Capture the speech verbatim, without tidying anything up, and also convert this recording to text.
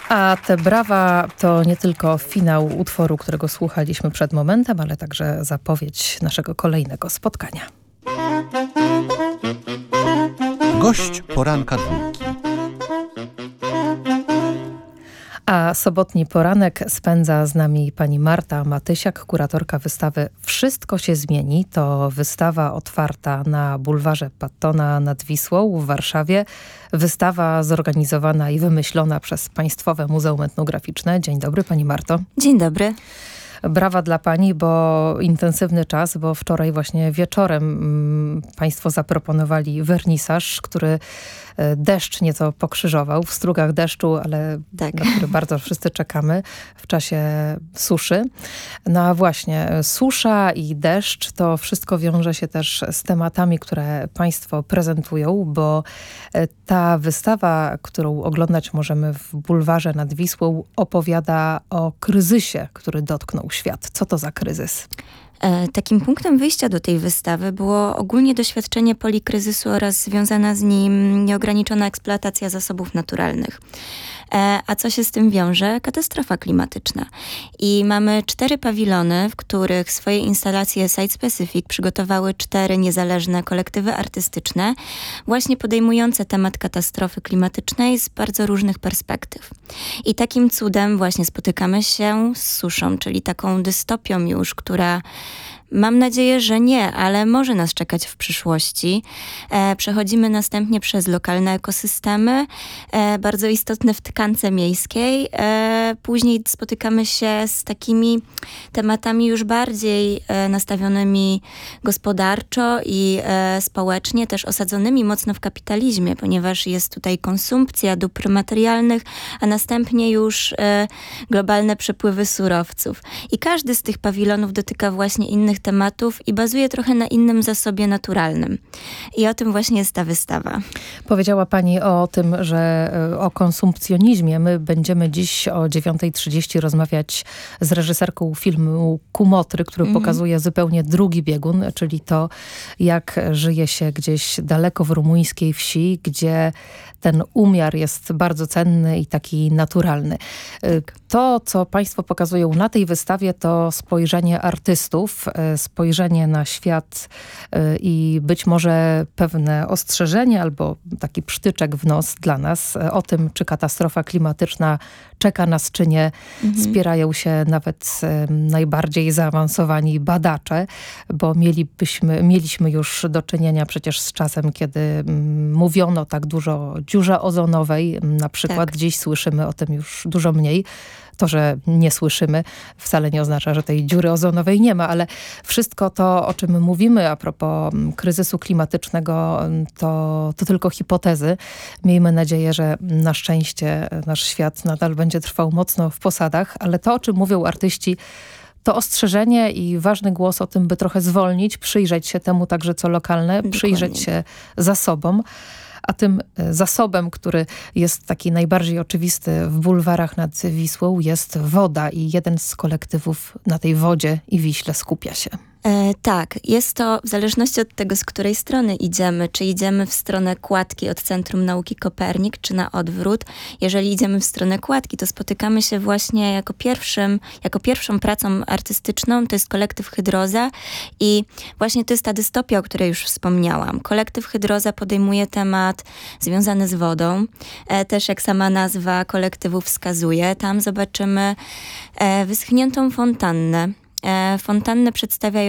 A te brawa to nie tylko finał utworu, którego słuchaliśmy przed momentem, ale także zapowiedź naszego kolejnego spotkania. Gość poranka dwójki. A sobotni poranek spędza z nami pani Marta Matysiak, kuratorka wystawy Wszystko się zmieni. To wystawa otwarta na bulwarze Pattona nad Wisłą w Warszawie. Wystawa zorganizowana i wymyślona przez Państwowe Muzeum Etnograficzne. Dzień dobry, pani Marto. Dzień dobry. Brawa dla pani, bo intensywny czas, bo wczoraj właśnie wieczorem mm, państwo zaproponowali wernisaż, który e, deszcz nieco pokrzyżował, w strugach deszczu, ale tak. na który bardzo wszyscy czekamy w czasie suszy. No a właśnie susza i deszcz to wszystko wiąże się też z tematami, które państwo prezentują, bo e, ta wystawa, którą oglądać możemy w bulwarze nad Wisłą, opowiada o kryzysie, który dotknął świat. Co to za kryzys? Takim punktem wyjścia do tej wystawy było ogólnie doświadczenie polikryzysu oraz związana z nim nieograniczona eksploatacja zasobów naturalnych. A co się z tym wiąże? Katastrofa klimatyczna. I mamy cztery pawilony, w których swoje instalacje Site Specific przygotowały cztery niezależne kolektywy artystyczne, właśnie podejmujące temat katastrofy klimatycznej z bardzo różnych perspektyw. I takim cudem właśnie spotykamy się z suszą, czyli taką dystopią już, która mam nadzieję, że nie, ale może nas czekać w przyszłości. E, przechodzimy następnie przez lokalne ekosystemy, e, bardzo istotne w tkance miejskiej. E, później spotykamy się z takimi tematami już bardziej e, nastawionymi gospodarczo i e, społecznie, też osadzonymi mocno w kapitalizmie, ponieważ jest tutaj konsumpcja dóbr materialnych, a następnie już e, globalne przepływy surowców. I każdy z tych pawilonów dotyka właśnie innych tematów i bazuje trochę na innym zasobie naturalnym. I o tym właśnie jest ta wystawa. Powiedziała pani o tym, że o konsumpcjonizmie. My będziemy dziś o dziewiątej trzydzieści rozmawiać z reżyserką filmu Kumotry, który mm. pokazuje zupełnie drugi biegun, czyli to, jak żyje się gdzieś daleko w rumuńskiej wsi, gdzie ten umiar jest bardzo cenny i taki naturalny. Tak. To, co państwo pokazują na tej wystawie, to spojrzenie artystów, spojrzenie na świat i być może pewne ostrzeżenie albo taki psztyczek w nos dla nas o tym, czy katastrofa klimatyczna czeka nas, czy nie. Mhm. Spierają się nawet najbardziej zaawansowani badacze, bo mielibyśmy, mieliśmy już do czynienia przecież z czasem, kiedy mówiono tak dużo o dziurze ozonowej. Na przykład tak. Dziś słyszymy o tym już dużo mniej. To, że nie słyszymy, wcale nie oznacza, że tej dziury ozonowej nie ma, ale wszystko to, o czym mówimy a propos kryzysu klimatycznego, to, to tylko hipotezy. Miejmy nadzieję, że na szczęście nasz świat nadal będzie trwał mocno w posadach, ale to, o czym mówią artyści, to ostrzeżenie i ważny głos o tym, by trochę zwolnić, przyjrzeć się temu także co lokalne, Dokładnie. Przyjrzeć się zasobom. A tym zasobem, który jest taki najbardziej oczywisty w bulwarach nad Wisłą, jest woda i jeden z kolektywów na tej wodzie i Wiśle skupia się. E, tak, jest to w zależności od tego, z której strony idziemy, czy idziemy w stronę kładki od Centrum Nauki Kopernik, czy na odwrót. Jeżeli idziemy w stronę kładki, to spotykamy się właśnie jako pierwszym, jako pierwszą pracą artystyczną, to jest kolektyw Hydroza i właśnie to jest ta dystopia, o której już wspomniałam. Kolektyw Hydroza podejmuje temat związany z wodą, e, też jak sama nazwa kolektywu wskazuje, tam zobaczymy e, wyschniętą fontannę. E, fontannę przedstawiają